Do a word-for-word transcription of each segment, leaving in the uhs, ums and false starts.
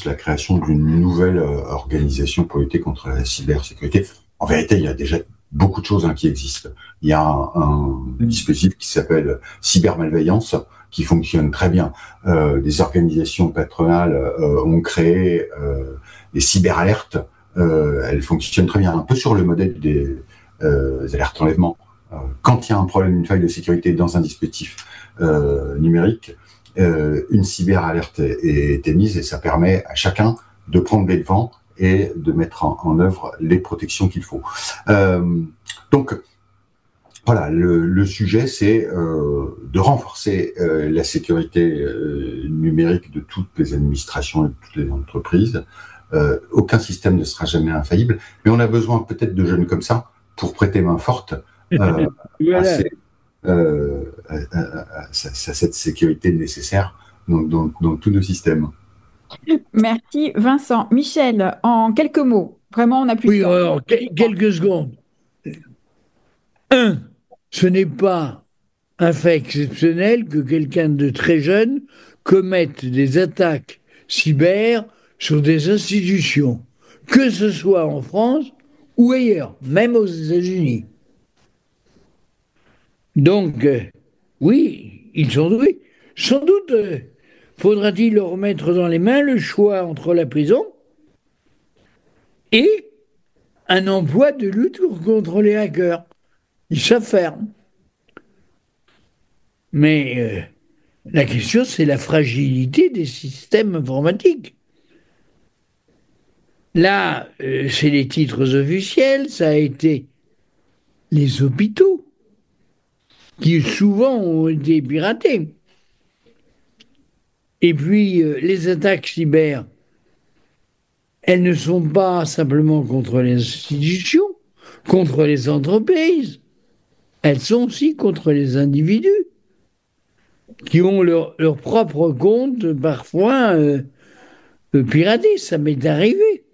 annonce la création d'une nouvelle euh, organisation pour lutter contre la cybersécurité. En vérité, il y a déjà beaucoup de choses hein, qui existent. Il y a un, un dispositif qui s'appelle cybermalveillance, qui fonctionne très bien. Euh, des organisations patronales euh, ont créé euh, des cyberalertes. Euh, elles fonctionnent très bien, un peu sur le modèle des, euh, des alertes enlèvement. Euh, quand il y a un problème, une faille de sécurité dans un dispositif euh, numérique, euh, une cyberalerte est, est émise et ça permet à chacun de prendre les devants et de mettre en, en œuvre les protections qu'il faut. Euh, donc, voilà, le, le sujet, c'est euh, de renforcer euh, la sécurité euh, numérique de toutes les administrations et de toutes les entreprises. Euh, aucun système ne sera jamais infaillible, mais on a besoin peut-être de jeunes comme ça pour prêter main forte euh, voilà. à, ces, euh, à, à, à, à cette sécurité nécessaire dans, dans, dans tous nos systèmes. Merci Vincent. Michel, en quelques mots, vraiment on n'a plus oui, de temps. Oui, alors, quelques secondes. Un, ce n'est pas un fait exceptionnel que quelqu'un de très jeune commette des attaques cyber sur des institutions, que ce soit en France ou ailleurs, même aux États-Unis. Donc, euh, oui, ils sont doués. Sans doute euh, faudra-t-il leur mettre dans les mains le choix entre la prison et un emploi de lutte contre les hackers. Ils savent faire. Mais euh, la question, c'est la fragilité des systèmes informatiques. Là, euh, c'est les titres officiels, ça a été les hôpitaux qui souvent ont été piratés. Et puis, euh, les attaques cyber, elles ne sont pas simplement contre les institutions, contre les entreprises, elles sont aussi contre les individus qui ont leur, leur propre compte parfois euh, euh, piraté. Ça m'est arrivé.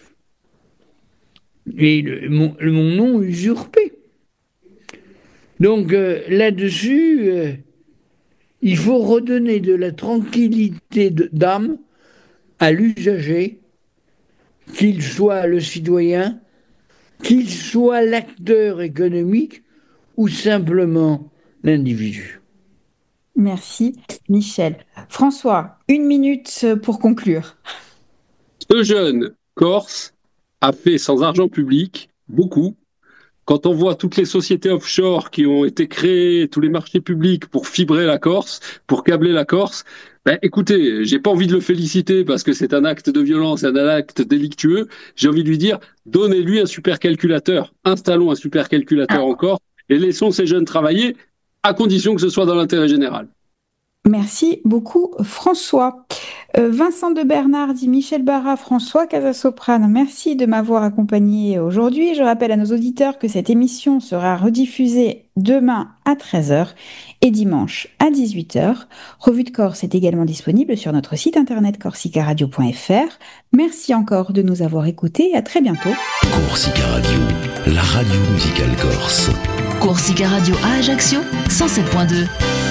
Et le, mon, le, mon nom usurpé. Donc euh, là-dessus, euh, il faut redonner de la tranquillité de, d'âme à l'usager, qu'il soit le citoyen, qu'il soit l'acteur économique ou simplement l'individu. Merci Michel. François, une minute pour conclure. Ce jeune Corse a fait sans argent public beaucoup. Quand on voit toutes les sociétés offshore qui ont été créées, tous les marchés publics pour fibrer la Corse, pour câbler la Corse, ben écoutez, j'ai pas envie de le féliciter parce que c'est un acte de violence, un acte délictueux. J'ai envie de lui dire, donnez-lui un supercalculateur, installons un supercalculateur en Corse et laissons ces jeunes travailler à condition que ce soit dans l'intérêt général. Merci beaucoup François. Euh, Vincent de Bernard dit Michel Barra, François Casasoprane, merci de m'avoir accompagné aujourd'hui. Je rappelle à nos auditeurs que cette émission sera rediffusée demain à treize heures et dimanche à dix-huit heures. Revue de Corse est également disponible sur notre site internet corsica radio point f r. Merci encore de nous avoir écoutés et à très bientôt. Corsica Radio, la radio musicale corse. Corsica Radio à Ajaccio, cent sept point deux.